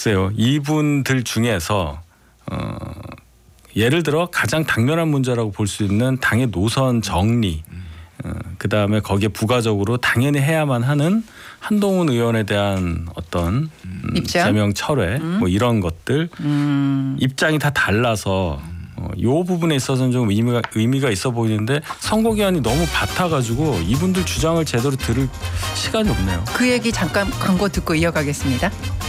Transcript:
글쎄요. 이분들 중에서 예를 들어 가장 당면한 문제라고 볼 수 있는 당의 노선 정리, 그다음에 거기에 부가적으로 당연히 해야만 하는 한동훈 의원에 대한 어떤 제명 철회 뭐 이런 것들 입장이 다 달라서 이 부분에 있어서는 좀 의미가 있어 보이는데 선거기한이 너무 바타가지고 이분들 주장을 제대로 들을 시간이 없네요. 그 얘기 잠깐 광고 듣고 이어가겠습니다.